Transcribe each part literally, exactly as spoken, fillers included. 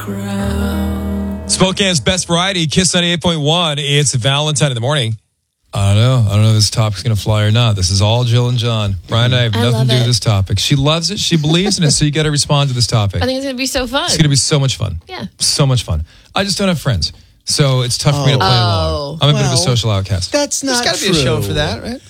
ground. Spokane's best variety, Kiss ninety-eight point one. It's Valentine in the morning. I don't know. I don't know if this topic's going to fly or not. This is all Jill and John. Brian and I have I nothing love to do it. with this topic. She loves it. She believes in it. So you got to respond to this topic. I think it's going to be so fun. It's going to be so much fun. Yeah. So much fun. I just don't have friends. So it's tough for me to play Oh. along. I'm a bit of a Well, social outcast. That's not There's got to true. be a show for that, right?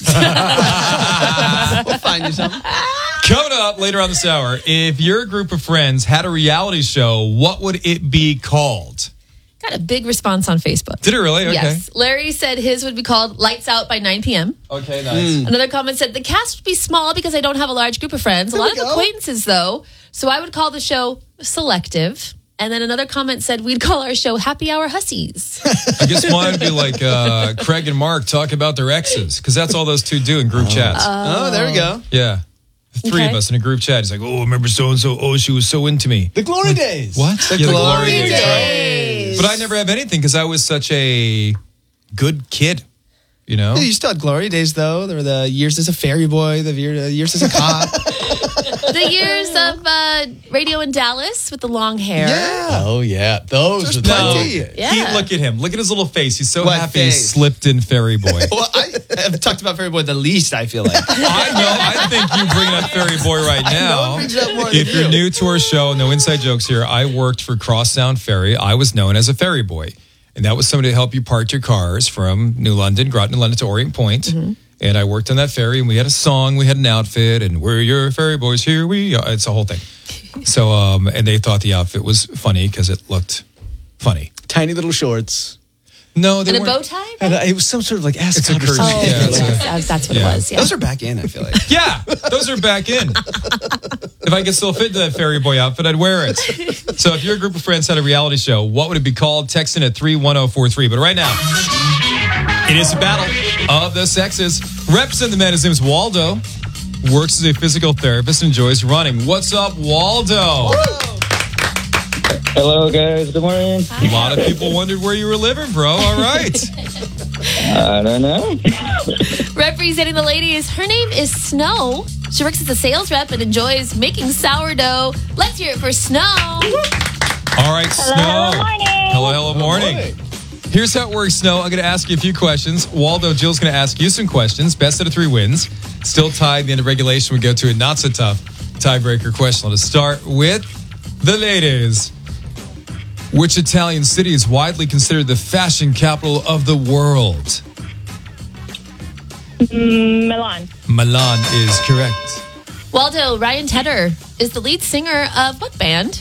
We'll find you something. Coming up later on this hour, if your group of friends had a reality show, what would it be called? Got a big response on Facebook. Did it really? Okay. Yes. Larry said his would be called Lights Out by nine p.m. Okay, nice. Another comment said the cast would be small because I don't have a large group of friends. A lot of we go. acquaintances, though. So I would call the show Selective. And then another comment said we'd call our show Happy Hour Hussies. I guess mine would be like uh, Craig and Mark talk about their exes, because that's all those two do in group chats. Oh, there we go. yeah. Three Okay. of us in a group chat. He's like, oh, remember so-and-so? Oh, she was so into me. The glory days. What? The Yeah, glory days. days. But I never have anything because I was such a good kid, you know? Yeah, you still had glory days, though. There were the years as a fairy boy, the year- the years as a cop. The years of uh, radio in Dallas with the long hair. Yeah. Oh, yeah. Those There's are the plenty. days. Yeah. He, look at him. Look at his little face. He's so What happy he face? slipped in Fairy Boy. Well, I have talked about fairy boy the least, I feel like. I know. I think you bring up Fairy Boy right know now. it brings it up more than If you're you. new to our show, no inside jokes here. I worked for Cross Sound Ferry. I was known as a Ferry Boy, and that was somebody to help you park your cars from New London, Groton, New London to Orient Point. And I worked on that ferry, and we had a song, we had an outfit, and we're your ferry boys. Here we are. It's a whole thing. So, um, and they thought the outfit was funny because it looked funny. Tiny little shorts. No, they And a weren't. bow tie? And uh, it was some sort of like It's a ascot or curtain. something. Oh, Yeah, it's yes, a- that's- that's what yeah. it was. Yeah. Those are back in, I feel like. Yeah, those are back in. If I could still fit into that Fairy Boy outfit, I'd wear it. So if your group of friends had a reality show, what would it be called? Text in at three one zero four three. But right now, it is a battle of the sexes. Represent the man, his name is Waldo. Works as a physical therapist, enjoys running. What's up, Waldo? Hello, guys. Good morning. A lot of people wondered where you were living, bro. All right. I don't know. Representing the ladies, her name is Snow. She works as a sales rep and enjoys making sourdough. Let's hear it for Snow. All right, Snow. hello, morning. Hello, hello, morning. Here's how it works, Snow. I'm going to ask you a few questions. Waldo, Jill's going to ask you some questions. Best out of three wins. Still tied at the end of regulation. We go to a not so tough tiebreaker question. Let's start with the ladies. Which Italian city is widely considered the fashion capital of the world? Milan. Milan is correct. Waldo, Ryan Tedder is the lead singer of what band?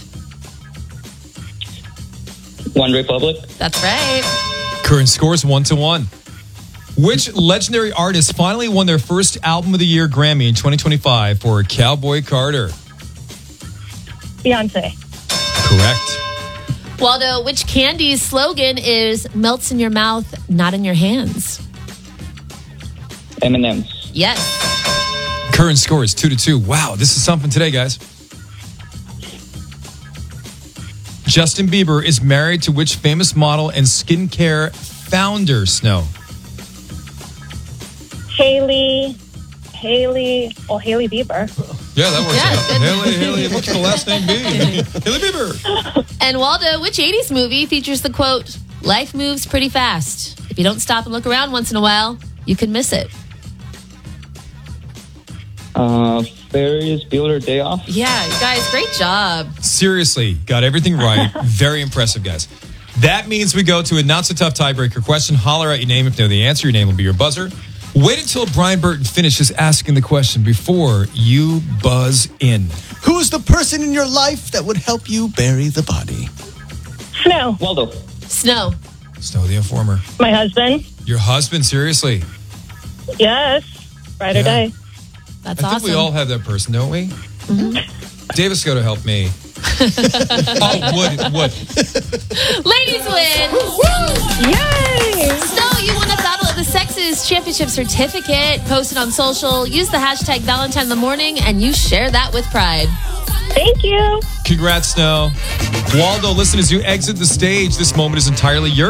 One Republic. That's right. Current scores one to one. Which legendary artist finally won their first Album of the Year Grammy in twenty twenty-five for Cowboy Carter? Beyonce. Correct. Waldo, which candy's slogan is melts in your mouth, not in your hands? M and M's. Yes. Current score is two to two. Wow, this is something today, guys. Justin Bieber is married to which famous model and skincare founder, Snow? Haley. Haley. Oh, Haley Bieber. Yeah, that works Yeah, out. good. Haley, Haley, what's the last name be? Haley Bieber. And Waldo, which eighties movie features the quote, life moves pretty fast. If you don't stop and look around once in a while, you can miss it. Uh, Ferris Bueller Day Off. Yeah, you guys, great job. Seriously, got everything right. Very impressive, guys. That means we go to a not so tough tiebreaker question. Holler out your name if you know the answer. Your name will be your buzzer. Wait until Brian Burton finishes asking the question before you buzz in. Who's the person in your life that would help you bury the body? Snow. Waldo. Snow. Snow the Informer. My husband. Your husband, seriously. Yes. Ride Yeah. or die. That's I think awesome. we all have that person, don't we? Mm-hmm. Davis go to help me. Oh, would, would. Ladies win. Yay! Snow, you won the Battle of the Sexes Championship certificate. Post it on social. Use the hashtag Valentine in the morning, and you share that with pride. Thank you. Congrats, Snow. Waldo, listen, as you exit the stage, this moment is entirely yours.